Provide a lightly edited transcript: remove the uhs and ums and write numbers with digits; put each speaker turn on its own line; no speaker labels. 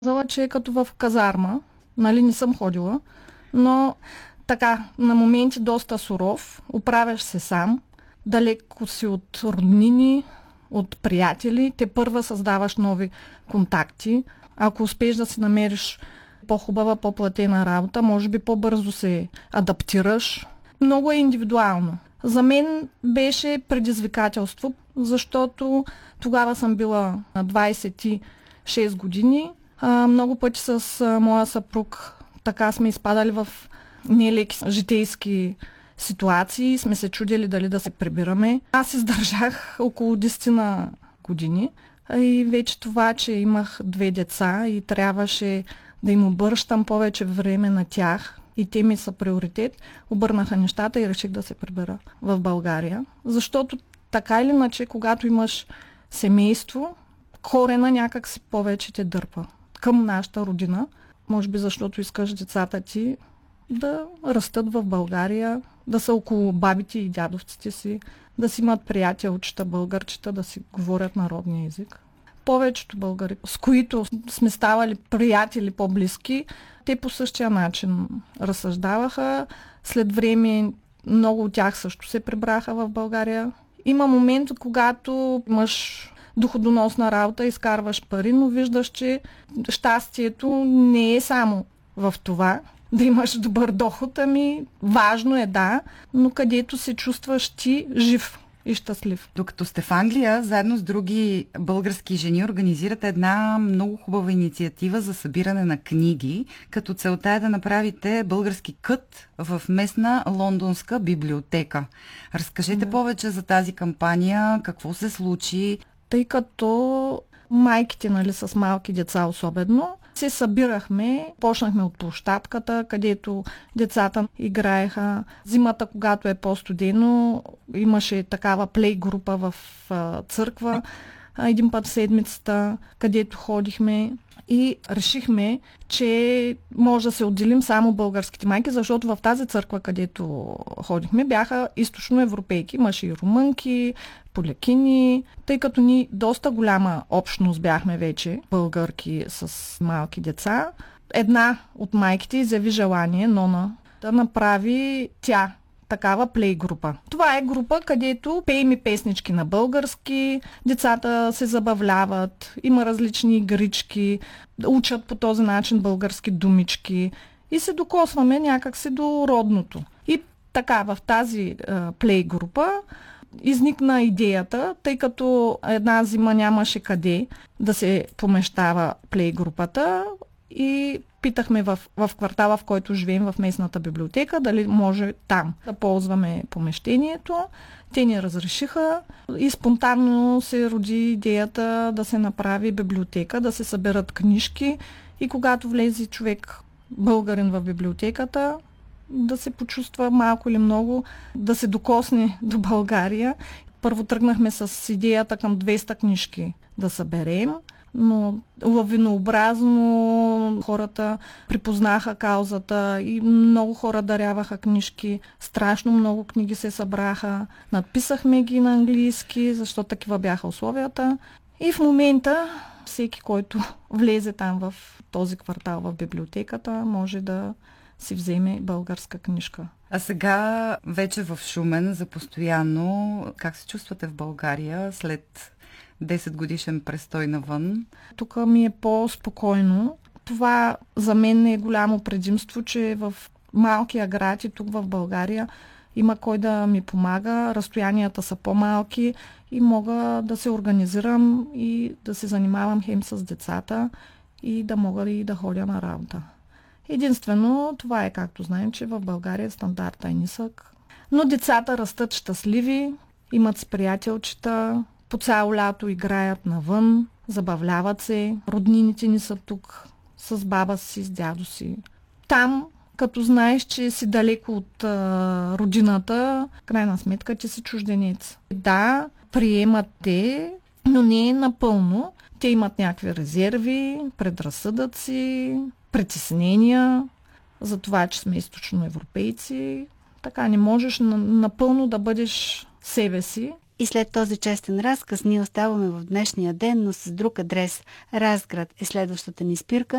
Казала, че е като в казарма. Нали, не съм ходила, но така, на моменти доста суров, оправяш се сам, далеко си от роднини, от приятели, те първа създаваш нови контакти. Ако успееш да си намериш по-хубава, по-платена работа, може би по-бързо се адаптираш. Много е индивидуално. За мен беше предизвикателство, защото тогава съм била на 26 години. Много пъти с моя съпруг така сме изпадали в нелеки житейски ситуации, сме се чудили дали да се прибираме. Аз издържах около 10 на години и вече това, че имах 2 деца и трябваше да им обръщам повече време на тях и те ми са приоритет, обърнаха нещата и реших да се прибера в България. Защото така или иначе, когато имаш семейство, корена някак си повече те дърпа към нашата родина. Може би защото искаш децата ти да растат в България, да са около бабите и дядовците си, да си имат приятелчета, българчета, да си говорят народния език. Повечето българи, с които сме ставали приятели по-близки, те по същия начин разсъждаваха. След време много от тях също се прибраха в България. Има момент, когато имаш доходоносна работа, изкарваш пари, но виждаш, че щастието не е само в това да имаш добър доход, важно е, да, но където се чувстваш ти жив и щастлив.
Докато сте в Англия, заедно с други български жени организирате една много хубава инициатива за събиране на книги, като целта е да направите български кът в местна лондонска библиотека. Разкажете повече за тази кампания, какво се случи.
Тъй като майките, нали, с малки деца особено, се събирахме, почнахме от площадката, където децата играеха. Зимата, когато е по-студено, имаше такава плей група в църква, един път в седмицата, където ходихме и решихме, че може да се отделим само българските майки, защото в тази църква, където ходихме, бяха източноевропейки, имаше и румънки, полякини, тъй като ни доста голяма общност бяхме вече, българки с малки деца. Една от майките изяви желание, Нона, да направи тя такава плей група. Това е група, където пеем и песнички на български, децата се забавляват, има различни игрички, учат по този начин български думички и се докосваме някакси до родното. И така, в тази плей група изникна идеята, тъй като една зима нямаше къде да се помещава плей групата и питахме в квартала, в който живеем, в местната библиотека, дали може там да ползваме помещението. Те ни разрешиха и спонтанно се роди идеята да се направи библиотека, да се съберат книжки и когато влезе човек българин в библиотеката, да се почувства малко или много, да се докосне до България. Първо тръгнахме с идеята към 200 книжки да съберем, но лавинообразно хората припознаха каузата и много хора даряваха книжки. Страшно много книги се събраха. Надписахме ги на английски, защото такива бяха условията. И в момента всеки, който влезе там в този квартал в библиотеката, може да си вземе българска книжка.
А сега вече в Шумен за постоянно. Как се чувствате в България след 10 годишен престой навън?
Тук ми е по-спокойно. Това за мен е голямо предимство, че в малкия град и тук в България има кой да ми помага, разстоянията са по-малки и мога да се организирам и да се занимавам хем с децата и да мога и да ходя на работа. Единствено, това е, както знаем, че в България стандарта е нисък. Но децата растат щастливи, имат с приятелчета, по цяло лято играят навън, забавляват се, роднините ни са тук с баба си, с дядо си. Там, като знаеш, че си далеко от родината, крайна сметка ти си чужденец. Да, приемат те, но не е напълно. Те имат някакви резерви, предразсъдъци, притеснения за това, че сме източноевропейци. Така не можеш напълно да бъдеш себе си.
И след този честен разказ ние оставаме в днешния ден, но с друг адрес. Разград е следващата ни спирка.